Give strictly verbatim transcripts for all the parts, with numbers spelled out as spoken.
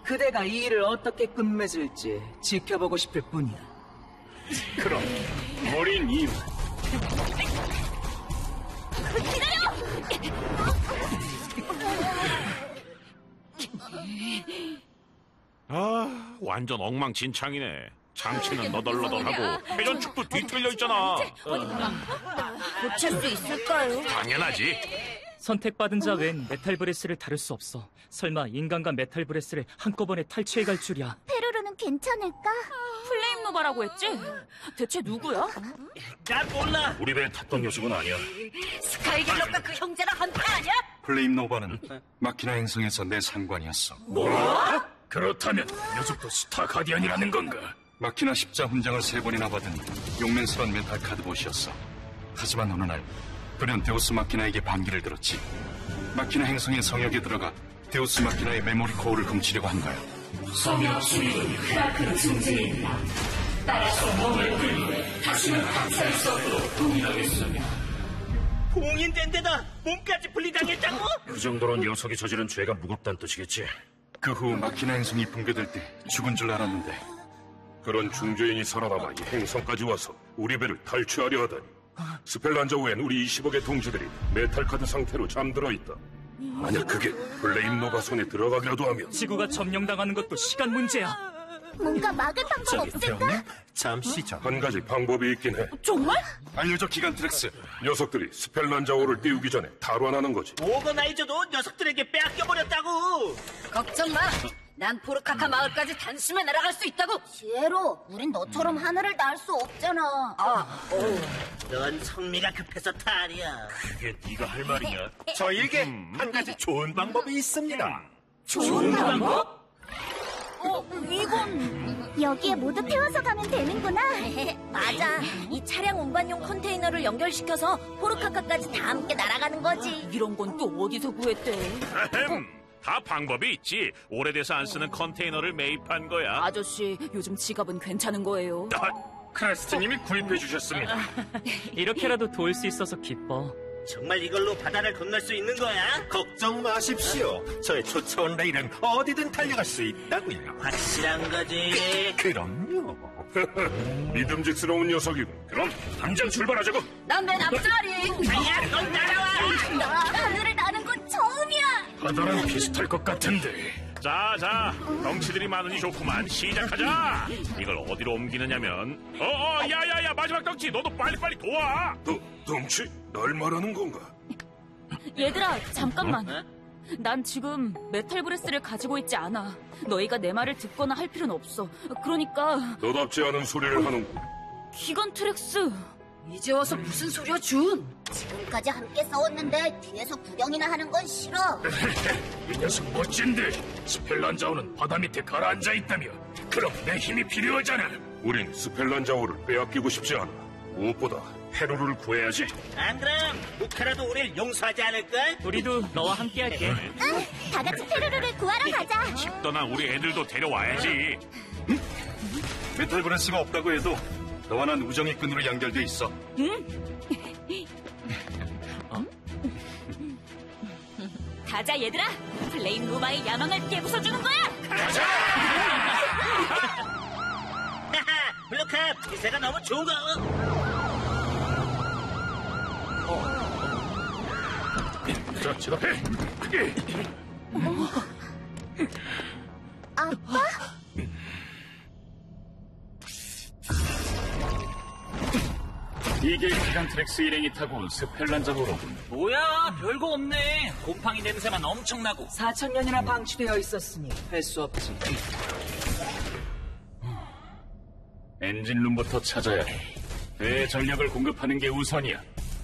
그대가 이 일을 어떻게 끝맺을지 지켜보고 싶을 뿐이야. 그럼 우린 이만. 기다려! 아, 완전 엉망진창이네. 장치는 너덜너덜하고 회전축도 뒤틀려 있잖아. 고칠 수 있을까요? 당연하지. 선택받은 자 외엔 메탈 브레스를 다룰 수 없어. 설마 인간과 메탈 브레스를 한꺼번에 탈취해갈 줄이야. 페루르는 괜찮을까? 플레임 노바라고 했지? 대체 누구야? 난 몰라. 우리 배에 탔던 녀석은 아니야. 스카이갤럽과 그 형제랑 한패 아니야? 플레임 노바는 마키나 행성에서 내 상관이었어. 뭐? 그렇다면 녀석도 스타 가디언이라는 건가? 마키나 십자 훈장을 세 번이나 받은 용맹스러운 멘탈 카드봇이었어. 하지만 어느 날 돌연 데우스 마키나에게 반기를 들었지. 마키나 행성의 성역에 들어가 데우스 마키나의 메모리 코어를 훔치려고 한 거야. 성역 주인은 크라크의 존재에 있다. 따라서 몸을 끌고 다시는 감찰 수 없도록 동일하겠으며. 봉인된 데다 몸까지 분리당했다고? 그 정도로 녀석이 저지른 죄가 무겁다는 뜻이겠지. 그 후 마키나 행성이 붕괴될 때 죽은 줄 알았는데 그런 중죄인이 살아남아 이 행성까지 와서 우리 배를 탈취하려 하다니. 스펠란자우엔 우리 이십억의 동지들이 메탈카드 상태로 잠들어 있다. 만약 그게 플레임 노바 손에 들어가기라도 하면 지구가 점령당하는 것도 시간 문제야. 뭔가 막을 방법 없을까? 잠시 전. 한 가지 방법이 있긴 해. 정말? 알려줘 기간트렉스. 녀석들이 스펠란자오를 띄우기 전에 탈환하는 거지. 오거나이저도 녀석들에게 빼앗겨버렸다고. 걱정 마. 난 포르카카 마을까지 단숨에 날아갈 수 있다고. 지혜로, 우린 너처럼 하늘을 날 수 없잖아. 아, 오. 넌 성미가 급해서 탈이야. 그게 네가 할 말이냐? 저희에게 한 가지 좋은 방법이 있습니다. 좋은 방법? 어, 이건 여기에 모두 태워서 가면 되는구나. 맞아. 이 차량 운반용 컨테이너를 연결시켜서 포르카카까지 다 함께 날아가는 거지. 이런 건 또 어디서 구했대? 아흠, 다 방법이 있지. 오래돼서 안 쓰는 컨테이너를 매입한 거야. 아저씨, 요즘 지갑은 괜찮은 거예요? 아, 크라스트님이 구입해 주셨습니다. 이렇게라도 도울 수 있어서 기뻐. 정말 이걸로 바다를 건널 수 있는 거야? 걱정 마십시오. 저의 초차원 레일은 어디든 달려갈 수 있다고요. 확실한 거지? 그럼요. 믿음직스러운 녀석이고. 그럼 당장 출발하자고. 난 맨 앞자리. 아니야, 넌 따라와. 나 하늘을 나는 건 처음이야. 바다랑 비슷할 것 같은데. 자, 자, 덩치들이 많으니 좋구만. 시작하자. 이걸 어디로 옮기느냐면, 어어, 야야야, 마지막 덩치, 너도 빨리빨리 도와. 너, 덩치? 날 말하는 건가? 얘들아, 잠깐만. 난 지금 메탈 브레스를 가지고 있지 않아. 너희가 내 말을 듣거나 할 필요는 없어. 그러니까 너답지 않은 소리를 하는군. 기건트렉스. 이제 와서 무슨 소리야, 준? 지금까지 함께 싸웠는데 뒤에서 구경이나 하는 건 싫어. 이 녀석 멋진데. 스펠란자오는 바다 밑에 가라앉아 있다며. 그럼 내 힘이 필요하잖아. 우린 스펠란자오를 빼앗기고 싶지 않아. 무엇보다 페루를 구해야지. 안 그럼 무카라도 우릴 용서하지 않을까? 우리도 너와 함께 할게. 응, 다 같이 페루르를 구하러 가자. 집 떠난 우리 애들도 데려와야지. 메탈 브레스가 없다고 해도 너와 난 우정의 끈으로 연결돼 있어. 응? 어? 가자, 얘들아. 플레임 노바의 야망을 깨부숴주는 거야. 가자! 블루캅, 기세가 너무 좋은 거. 자, 지답해. 아빠? 이게 기간트렉스 일행이 타고 온 스펠란자로로. 뭐야, 별거 없네. 곰팡이 냄새만 엄청나고. 사천 년이나 방치되어 있었으니 할 수 없지. 엔진룸부터 찾아야 해. 배에 전력을 공급하는 게 우선이야.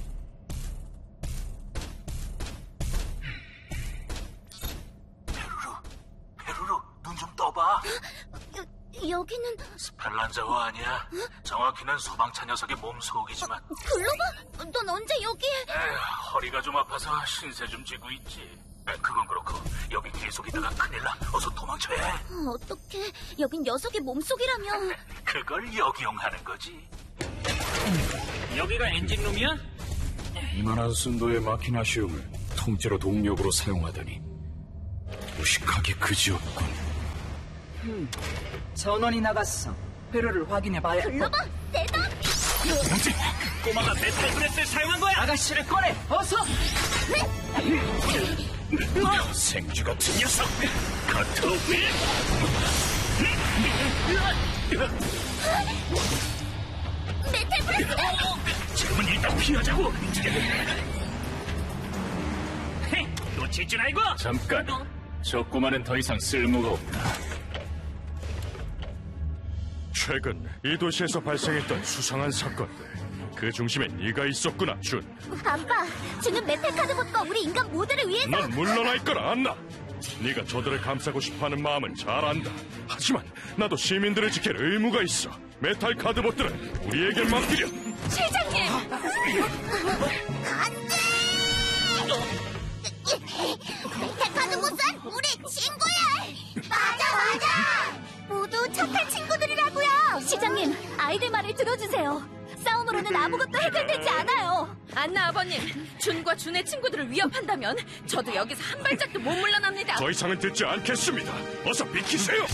페루루, 페루루, 눈 좀 떠봐. 여, 여기는 스펠란자오 아니야. 정확히는 소방차 녀석의 몸속이지만. 글로바? 넌 언제 여기에? 에휴, 허리가 좀 아파서 신세 좀 지고 있지. 에, 그건 그렇고 여기 계속 있다가 큰일 나. 어서 도망쳐야 해. 어, 어떡해. 여긴 녀석의 몸속이라며. 그걸 역이용하는 거지. 여기가 엔진룸이야? 이만한 순도의 마키나시움을 통째로 동력으로 사용하다니 무식하게 그지없군. 전원이 나갔어. 배럴을 확인해봐야. 글로버, 셋업! 꼬마가 메탈 브레스를 사용한 거야. 아가씨를 꺼내. 어서. 생쥐 같은 녀석! 카트로필! 메탈 브레스가! 지금은 일단 피하자고! 놓칠 줄 알고! 잠깐! 저 꼬마는 더 이상 쓸모가 없다. 최근 이 도시에서 발생했던 수상한 사건들, 그 중심에 네가 있었구나, 준. 아빠, 주는 메탈 카드봇과 우리 인간 모두를 위해서. 넌 물러날 거라, 안나. 네가 저들을 감싸고 싶어하는 마음은 잘 안다. 하지만 나도 시민들을 지킬 의무가 있어. 메탈 카드봇들은 우리에게 맡기려. 실장님! 안 돼! 메탈 카드봇은 우리 친구야! 맞아, 맞아! 모두 착한 친구들이라고요! 시장님, 아이들 말을 들어주세요. 싸움으로는 아무것도 해결되지 않아요. 안나 아버님, 준과 준의 친구들을 위협한다면 저도 여기서 한 발짝도 못 물러납니다. 더 이상은 듣지 않겠습니다. 어서 비키세요.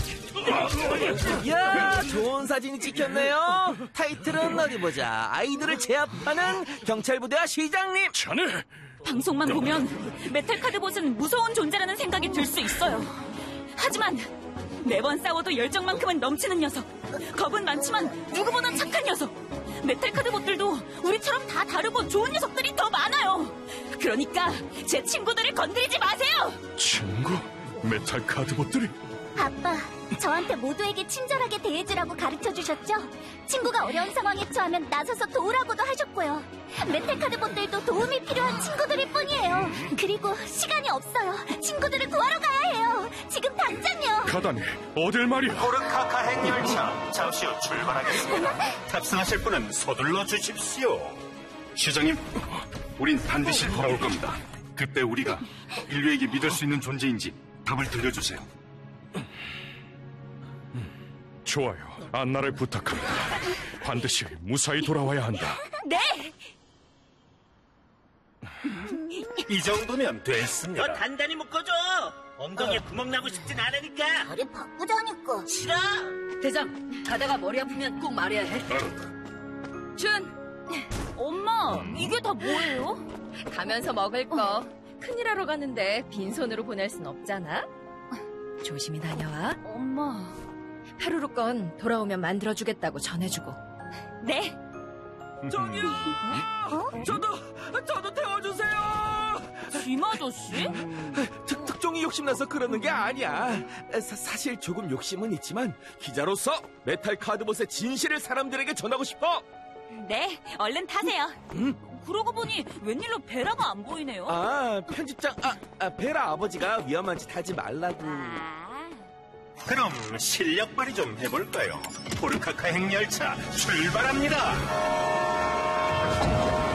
야, 좋은 사진이 찍혔네요. 타이틀은 어디 보자. 아이들을 제압하는 경찰부대와 시장님. 자네! 방송만 보면 메탈 카드봇은 무서운 존재라는 생각이 들 수 있어요. 하지만 매번 싸워도 열정만큼은 넘치는 녀석. 겁은 많지만 누구보다 착한 녀석. 메탈 카드봇들도 우리처럼 다 다르고 좋은 녀석들이 더 많아요. 그러니까 제 친구들을 건드리지 마세요. 친구? 메탈 카드봇들이? 아빠, 저한테 모두에게 친절하게 대해주라고 가르쳐주셨죠? 친구가 어려운 상황에 처하면 나서서 도우라고도 하셨고요. 메탈 카드봇들도 도움이 필요한 친구들일 뿐이에요. 그리고 시간이 없어요. 친구들을 구하러 가야 해요. 지금 당장요. 가다니, 어딜 말이야? 포르카카 핵열차 잠시 후 출발하겠습니다. 탑승하실 분은 서둘러 주십시오. 시장님, 우린 반드시 돌아올 겁니다. 그때 우리가 인류에게 믿을 수 있는 존재인지 답을 들려주세요. 좋아요. 안나를 부탁합니다. 반드시 무사히 돌아와야 한다. 네! 이 정도면 됐습니다. 너 단단히 묶어줘. 엉덩이에 구멍 나고 싶진 않으니까. 다리 바꾸자니까. 싫어. 대장, 가다가 머리 아프면 꼭 말해야 해. 준! 엄마, 이게 다 뭐예요? 가면서 먹을 거. 큰일 하러 가는데 빈손으로 보낼 순 없잖아. 조심히 다녀와. 엄마. 하루루 건 돌아오면 만들어주겠다고 전해주고. 네. 저기요! 어? 저도, 저도 태워주세요! 짐 아저씨? 특, 특종이 욕심나서 그러는 게 아니야. 사, 사실 조금 욕심은 있지만 기자로서 메탈 카드봇의 진실을 사람들에게 전하고 싶어. 네, 얼른 타세요. 음? 그러고 보니 웬일로 베라가 안 보이네요. 아, 편집장, 아, 아 베라 아버지가 위험한 짓 하지 말라고. 그럼 실력 발휘 좀 해볼까요? 포르카카 핵열차 출발합니다.